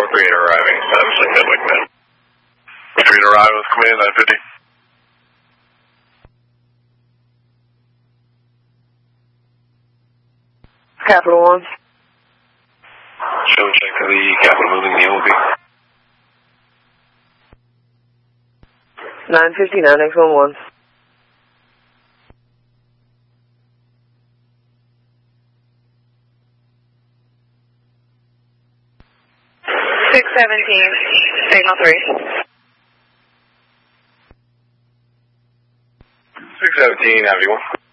3-8 arriving. Obviously, Midway Command. 3-8 arriving with command 950. Capital One. Show check to the Capital moving the OB. 959 X11. Signal 3. 617, have you one?